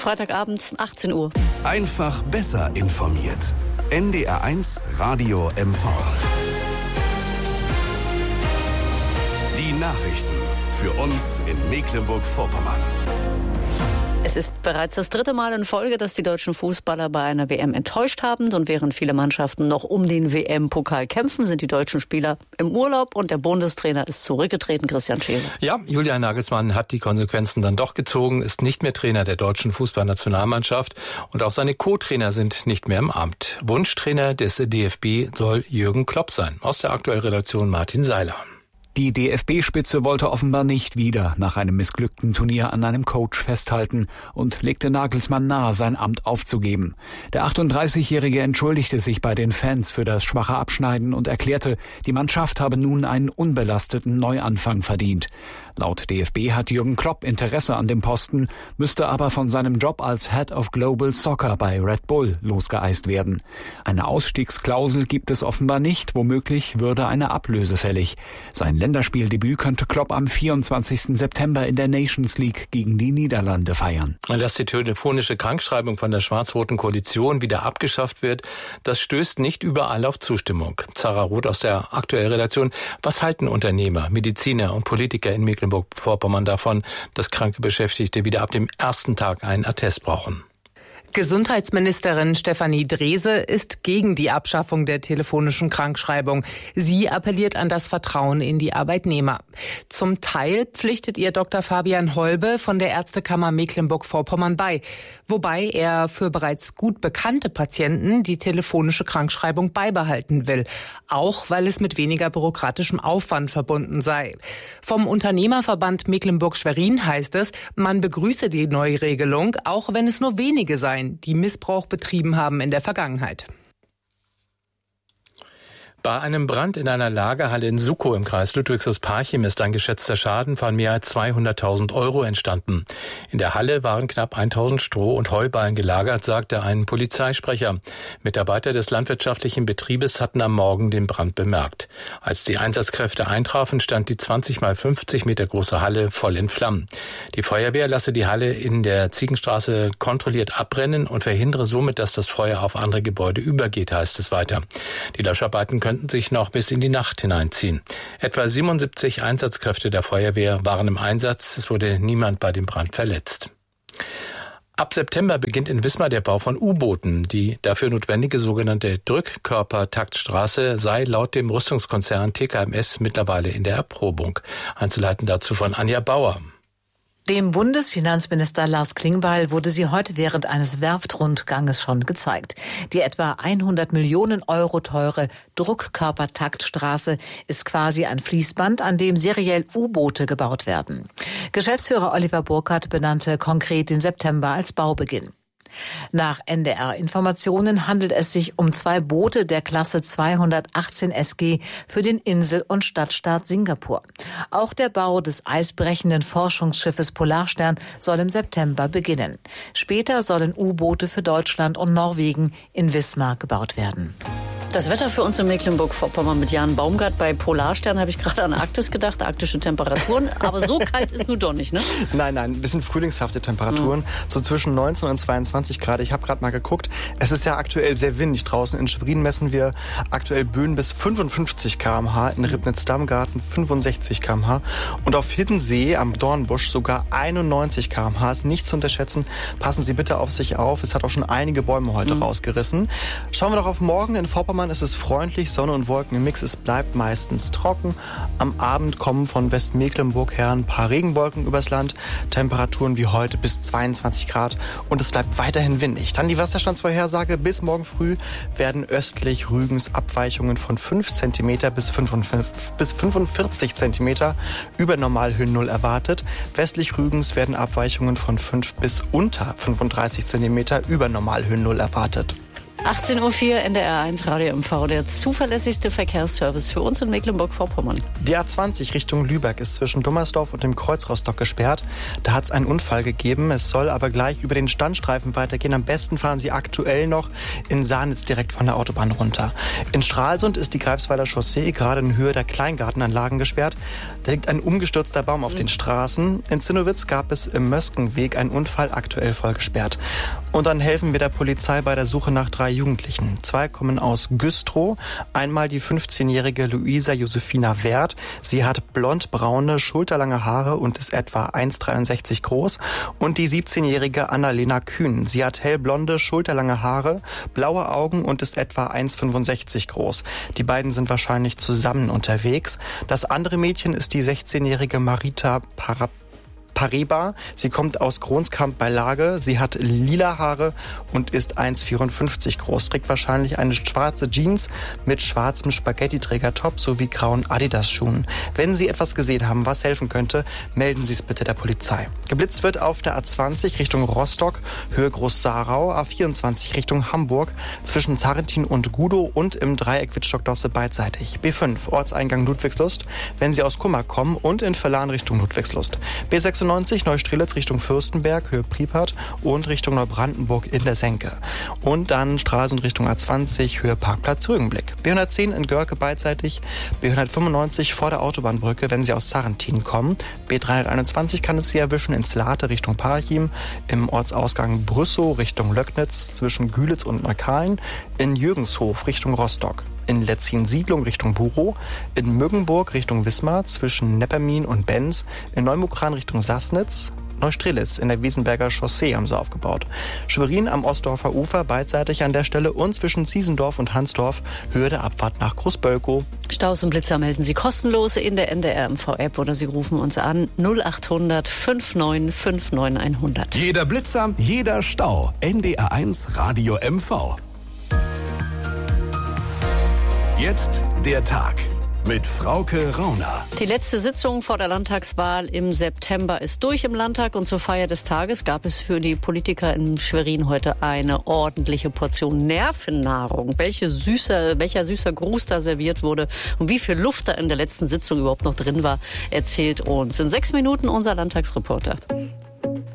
Freitagabend, 18 Uhr. Einfach besser informiert. NDR1 Radio MV. Die Nachrichten für uns in Mecklenburg-Vorpommern. Es ist bereits das 3. Mal in Folge, dass die deutschen Fußballer bei einer WM enttäuscht haben. Und während viele Mannschaften noch um den WM-Pokal kämpfen, sind die deutschen Spieler im Urlaub und der Bundestrainer ist zurückgetreten, Christian Scheele. Ja, Julian Nagelsmann hat die Konsequenzen dann doch gezogen, ist nicht mehr Trainer der deutschen Fußballnationalmannschaft und auch seine Co-Trainer sind nicht mehr im Amt. Wunschtrainer des DFB soll Jürgen Klopp sein. Aus der Aktuellredaktion Martin Seiler. Die DFB-Spitze wollte offenbar nicht wieder nach einem missglückten Turnier an einem Coach festhalten und legte Nagelsmann nahe, sein Amt aufzugeben. Der 38-Jährige entschuldigte sich bei den Fans für das schwache Abschneiden und erklärte, die Mannschaft habe nun einen unbelasteten Neuanfang verdient. Laut DFB hat Jürgen Klopp Interesse an dem Posten, müsste aber von seinem Job als Head of Global Soccer bei Red Bull losgeeist werden. Eine Ausstiegsklausel gibt es offenbar nicht, womöglich würde eine Ablöse fällig. Sein Länderspieldebüt könnte Klopp am 24. September in der Nations League gegen die Niederlande feiern. Dass die telefonische Krankschreibung von der schwarz-roten Koalition wieder abgeschafft wird, das stößt nicht überall auf Zustimmung. Zara Roth aus der Aktuellredaktion. Was halten Unternehmer, Mediziner und Politiker in Mecklenburg-Vorpommern davon, dass kranke Beschäftigte wieder ab dem ersten Tag einen Attest brauchen? Gesundheitsministerin Stefanie Drese ist gegen die Abschaffung der telefonischen Krankschreibung. Sie appelliert an das Vertrauen in die Arbeitnehmer. Zum Teil pflichtet ihr Dr. Fabian Holbe von der Ärztekammer Mecklenburg-Vorpommern bei, wobei er für bereits gut bekannte Patienten die telefonische Krankschreibung beibehalten will, auch weil es mit weniger bürokratischem Aufwand verbunden sei. Vom Unternehmerverband Mecklenburg-Schwerin heißt es, man begrüße die Neuregelung, auch wenn es nur wenige seien, die Missbrauch betrieben haben in der Vergangenheit. Bei einem Brand in einer Lagerhalle in Sukow im Kreis Ludwigslust-Parchim ist ein geschätzter Schaden von mehr als 200.000 € entstanden. In der Halle waren knapp 1.000 Stroh- und Heuballen gelagert, sagte ein Polizeisprecher. Mitarbeiter des landwirtschaftlichen Betriebes hatten am Morgen den Brand bemerkt. Als die Einsatzkräfte eintrafen, stand die 20 mal 50 Meter große Halle voll in Flammen. Die Feuerwehr lasse die Halle in der Ziegenstraße kontrolliert abbrennen und verhindere somit, dass das Feuer auf andere Gebäude übergeht, heißt es weiter. Die Löscharbeiten könnten sich noch bis in die Nacht hineinziehen. Etwa 77 Einsatzkräfte der Feuerwehr waren im Einsatz. Es wurde niemand bei dem Brand verletzt. Ab September beginnt in Wismar der Bau von U-Booten. Die dafür notwendige sogenannte Drückkörpertaktstraße sei laut dem Rüstungskonzern TKMS mittlerweile in der Erprobung. Einzelheiten dazu von Anja Bauer. Dem Bundesfinanzminister Lars Klingbeil wurde sie heute während eines Werftrundganges schon gezeigt. Die etwa 100 Millionen € teure Druckkörpertaktstraße ist quasi ein Fließband, an dem seriell U-Boote gebaut werden. Geschäftsführer Oliver Burkhardt benannte konkret den September als Baubeginn. Nach NDR-Informationen handelt es sich um 2 Boote der Klasse 218 SG für den Insel- und Stadtstaat Singapur. Auch der Bau des eisbrechenden Forschungsschiffes Polarstern soll im September beginnen. Später sollen U-Boote für Deutschland und Norwegen in Wismar gebaut werden. Das Wetter für uns in Mecklenburg-Vorpommern mit Jan Baumgart. Bei Polarstern habe ich gerade an Arktis gedacht, arktische Temperaturen. Aber so kalt ist nur doch nicht, ne? Nein, ein bisschen frühlingshafte Temperaturen. So zwischen 19 und 22 Grad. Ich habe gerade mal geguckt. Es ist ja aktuell sehr windig draußen. In Schwerin messen wir aktuell Böen bis 55 km/h. In Ribnitz-Dammgarten 65 km/h. Und auf Hiddensee am Dornbusch sogar 91 km/h. Ist nicht zu unterschätzen. Passen Sie bitte auf sich auf. Es hat auch schon einige Bäume heute rausgerissen. Schauen wir doch auf morgen in Vorpommern. Es ist freundlich, Sonne und Wolken im Mix. Es bleibt meistens trocken. Am Abend kommen von Westmecklenburg her ein paar Regenwolken übers Land. Temperaturen wie heute bis 22 Grad. Und es bleibt weiterhin windig. Dann die Wasserstandsvorhersage. Bis morgen früh werden östlich Rügens Abweichungen von 5 cm bis 45 cm über Normalhöhen 0 erwartet. Westlich Rügens werden Abweichungen von 5 bis unter 35 cm über Normalhöhen 0 erwartet. 18:04 Uhr NDR1 Radio MV, der zuverlässigste Verkehrsservice für uns in Mecklenburg-Vorpommern. Die A20 Richtung Lübeck ist zwischen Dummersdorf und dem Kreuz Rostock gesperrt. Da hat es einen Unfall gegeben. Es soll aber gleich über den Standstreifen weitergehen. Am besten fahren Sie aktuell noch in Sahnitz direkt von der Autobahn runter. In Stralsund ist die Greifswalder Chaussee gerade in Höhe der Kleingartenanlagen gesperrt. Da liegt ein umgestürzter Baum auf den Straßen. In Zinnowitz gab es im Möskenweg einen Unfall, aktuell voll gesperrt. Und dann helfen wir der Polizei bei der Suche nach 3 Jugendlichen. 2 kommen aus Güstrow. Einmal die 15-jährige Luisa Josefina Wert. Sie hat blond-braune, schulterlange Haare und ist etwa 1,63 groß. Und die 17-jährige Annalena Kühn. Sie hat hellblonde, schulterlange Haare, blaue Augen und ist etwa 1,65 groß. Die beiden sind wahrscheinlich zusammen unterwegs. Das andere Mädchen ist die 16-jährige Marita Pareba. Sie kommt aus Kronskamp bei Lage. Sie hat lila Haare und ist 1,54 groß. Trägt wahrscheinlich eine schwarze Jeans mit schwarzem Spaghetti-Träger-Top sowie grauen Adidas-Schuhen. Wenn Sie etwas gesehen haben, was helfen könnte, melden Sie es bitte der Polizei. Geblitzt wird auf der A20 Richtung Rostock, Höhe Groß-Sarau, A24 Richtung Hamburg, zwischen Zarrentin und Gudow und im Dreieck Wittstock-Dosse beidseitig. B5 Ortseingang Ludwigslust, wenn Sie aus Kummer kommen, und in Verlan Richtung Ludwigslust. B96 Neustrelitz Richtung Fürstenberg, Höhe Priepert und Richtung Neubrandenburg in der Senke. Und dann Stralsund Richtung A20, Höhe Parkplatz Rügenblick. B110 in Görke beidseitig, B195 vor der Autobahnbrücke, wenn Sie aus Sarrentin kommen. B321 kann es Sie erwischen in Slate Richtung Parchim, im Ortsausgang Brüssow Richtung Löcknitz, zwischen Gülitz und Neukalen, in Jürgenshof Richtung Rostock. In Letzin-Siedlung Richtung Burow, in Müggenburg Richtung Wismar, zwischen Neppermin und Benz, in Neumukran Richtung Sassnitz, Neustrelitz in der Wiesenberger Chaussee haben sie aufgebaut. Schwerin am Ostdorfer Ufer beidseitig an der Stelle und zwischen Ziesendorf und Hansdorf, Höhe der Abfahrt nach Großbölkow. Staus und Blitzer melden Sie kostenlos in der NDR MV-App oder Sie rufen uns an 0800 59 59 100. Jeder Blitzer, jeder Stau. NDR1 Radio MV. Jetzt der Tag mit Frauke Rauner. Die letzte Sitzung vor der Landtagswahl im September ist durch im Landtag und zur Feier des Tages gab es für die Politiker in Schwerin heute eine ordentliche Portion Nervennahrung. Welcher süßer Gruß da serviert wurde und wie viel Luft da in der letzten Sitzung überhaupt noch drin war, erzählt uns in 6 Minuten unser Landtagsreporter.